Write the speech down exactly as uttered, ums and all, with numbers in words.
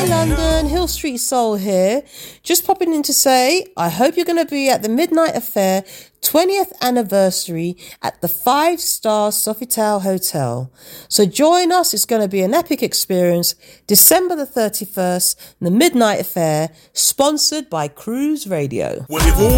London, Hill Street Soul here. Just popping in to say, I hope you're going to be at the Midnight Affair twentieth anniversary at the five star Sofitel Hotel. So join us, it's going to be an epic experience. December the thirty-first, the Midnight Affair, sponsored by Cruise Radio. Well,